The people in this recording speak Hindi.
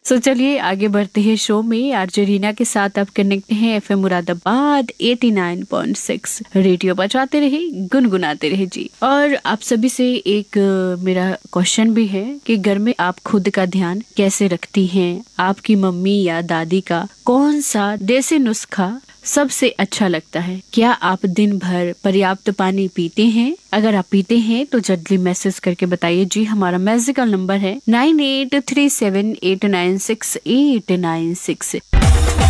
सो चलिए आगे बढ़ते हैं शो में। आरजे रीना के साथ आप कनेक्ट हैं एफएम मुरादाबाद 89.6। रेडियो बजाते रहे, गुनगुनाते रहे जी। और आप सभी से एक मेरा क्वेश्चन भी है कि घर में आप खुद का ध्यान कैसे रखती हैं? आपकी मम्मी या दादी का कौन सा देसी नुस्खा सबसे अच्छा लगता है? क्या आप दिन भर पर्याप्त पानी पीते हैं? अगर आप पीते हैं तो जल्दी मैसेज करके बताइए जी। हमारा मैजिकल नंबर है 9837896896।